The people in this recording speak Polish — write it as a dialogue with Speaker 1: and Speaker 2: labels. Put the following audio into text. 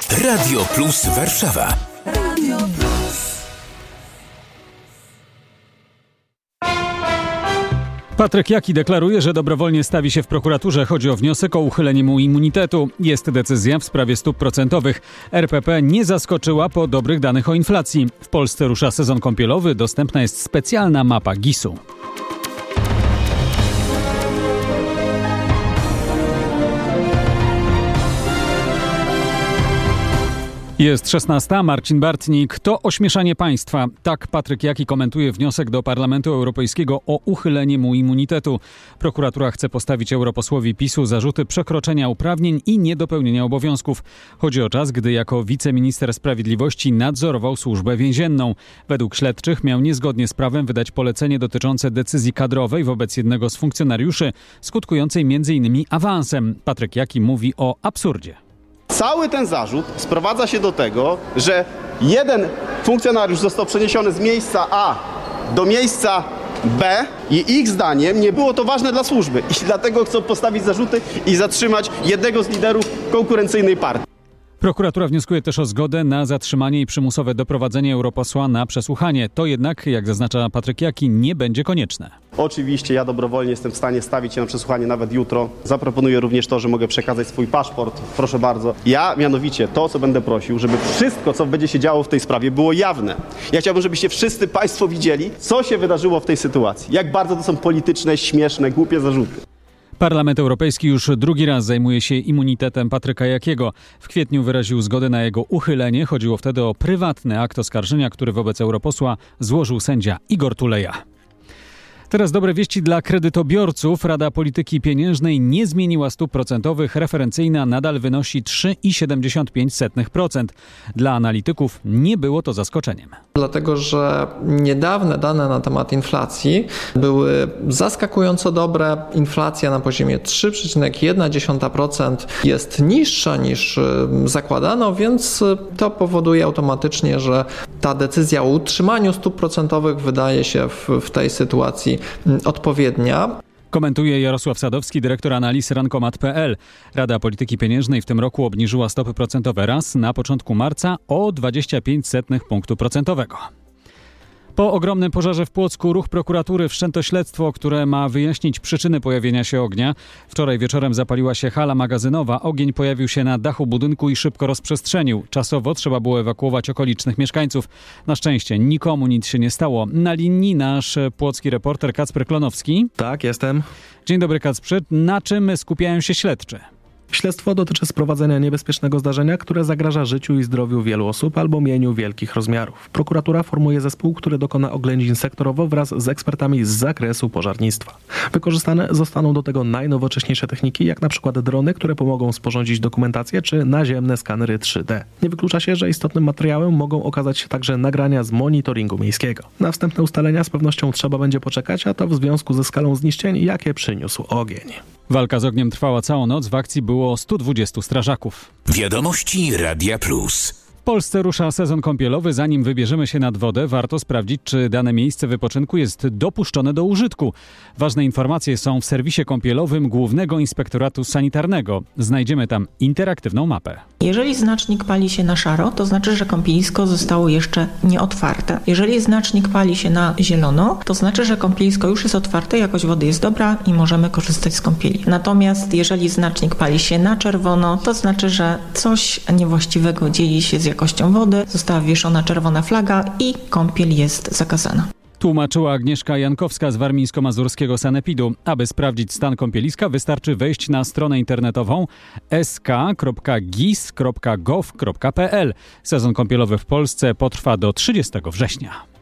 Speaker 1: Radio Plus Warszawa. Radio Plus.
Speaker 2: Patryk Jaki deklaruje, że dobrowolnie stawi się w prokuraturze. Chodzi o wniosek o uchylenie mu immunitetu. Jest decyzja w sprawie stóp procentowych. RPP nie zaskoczyła po dobrych danych o inflacji. W Polsce rusza sezon kąpielowy. Dostępna jest specjalna mapa GIS-u. Jest 16. Marcin Bartnik. To ośmieszanie państwa. Tak Patryk Jaki komentuje wniosek do Parlamentu Europejskiego o uchylenie mu immunitetu. Prokuratura chce postawić europosłowi PiS-u zarzuty przekroczenia uprawnień i niedopełnienia obowiązków. Chodzi o czas, gdy jako wiceminister sprawiedliwości nadzorował służbę więzienną. Według śledczych miał niezgodnie z prawem wydać polecenie dotyczące decyzji kadrowej wobec jednego z funkcjonariuszy, skutkującej m.in. awansem. Patryk Jaki mówi o absurdzie.
Speaker 3: Cały ten zarzut sprowadza się do tego, że jeden funkcjonariusz został przeniesiony z miejsca A do miejsca B i ich zdaniem nie było to ważne dla służby. I dlatego chcą postawić zarzuty i zatrzymać jednego z liderów konkurencyjnej partii.
Speaker 2: Prokuratura wnioskuje też o zgodę na zatrzymanie i przymusowe doprowadzenie europosła na przesłuchanie. To jednak, jak zaznacza Patryk Jaki, nie będzie konieczne.
Speaker 3: Oczywiście ja dobrowolnie jestem w stanie stawić się na przesłuchanie nawet jutro. Zaproponuję również to, że mogę przekazać swój paszport. Proszę bardzo. Ja mianowicie to, co będę prosił, żeby wszystko, co będzie się działo w tej sprawie, było jawne. Ja chciałbym, żebyście wszyscy państwo widzieli, co się wydarzyło w tej sytuacji. Jak bardzo to są polityczne, śmieszne, głupie zarzuty.
Speaker 2: Parlament Europejski już drugi raz zajmuje się immunitetem Patryka Jakiego. W kwietniu wyraził zgodę na jego uchylenie. Chodziło wtedy o prywatny akt oskarżenia, który wobec europosła złożył sędzia Igor Tuleja. Teraz dobre wieści dla kredytobiorców. Rada Polityki Pieniężnej nie zmieniła stóp procentowych. Referencyjna nadal wynosi 3,75%. Dla analityków nie było to zaskoczeniem.
Speaker 4: Dlatego, że niedawne dane na temat inflacji były zaskakująco dobre. Inflacja na poziomie 3,1% jest niższa niż zakładano, więc to powoduje automatycznie, że ta decyzja o utrzymaniu stóp procentowych wydaje się w tej sytuacji odpowiednia.
Speaker 2: Komentuje Jarosław Sadowski, dyrektor analiz Rankomat.pl. Rada Polityki Pieniężnej w tym roku obniżyła stopy procentowe raz na początku marca o 0,25 punktu procentowego. Po ogromnym pożarze w Płocku ruch prokuratury wszczęto śledztwo, które ma wyjaśnić przyczyny pojawienia się ognia. Wczoraj wieczorem zapaliła się hala magazynowa. Ogień pojawił się na dachu budynku i szybko rozprzestrzenił. Czasowo trzeba było ewakuować okolicznych mieszkańców. Na szczęście nikomu nic się nie stało. Na linii nasz płocki reporter Kacper Klonowski.
Speaker 5: Tak, jestem.
Speaker 2: Dzień dobry, Kacprze. Na czym skupiają się śledczy?
Speaker 5: Śledztwo dotyczy sprowadzenia niebezpiecznego zdarzenia, które zagraża życiu i zdrowiu wielu osób albo mieniu wielkich rozmiarów. Prokuratura formuje zespół, który dokona oględzin sektorowo wraz z ekspertami z zakresu pożarnictwa. Wykorzystane zostaną do tego najnowocześniejsze techniki, jak na przykład drony, które pomogą sporządzić dokumentację, czy naziemne skanery 3D. Nie wyklucza się, że istotnym materiałem mogą okazać się także nagrania z monitoringu miejskiego. Na wstępne ustalenia z pewnością trzeba będzie poczekać, a to w związku ze skalą zniszczeń, jakie przyniósł ogień.
Speaker 2: Walka z ogniem trwała całą noc. W akcji było 120 strażaków.
Speaker 1: Wiadomości Radia Plus.
Speaker 2: W Polsce rusza sezon kąpielowy. Zanim wybierzemy się nad wodę, warto sprawdzić, czy dane miejsce wypoczynku jest dopuszczone do użytku. Ważne informacje są w serwisie kąpielowym Głównego Inspektoratu Sanitarnego. Znajdziemy tam interaktywną mapę.
Speaker 6: Jeżeli znacznik pali się na szaro, to znaczy, że kąpielisko zostało jeszcze nieotwarte. Jeżeli znacznik pali się na zielono, to znaczy, że kąpielisko już jest otwarte, jakość wody jest dobra i możemy korzystać z kąpieli. Natomiast jeżeli znacznik pali się na czerwono, to znaczy, że coś niewłaściwego dzieje się z jakością wody, została wieszona czerwona flaga i kąpiel jest zakazana.
Speaker 2: Tłumaczyła Agnieszka Jankowska z warmińsko-mazurskiego sanepidu. Aby sprawdzić stan kąpieliska, wystarczy wejść na stronę internetową sk.gis.gov.pl. Sezon kąpielowy w Polsce potrwa do 30 września.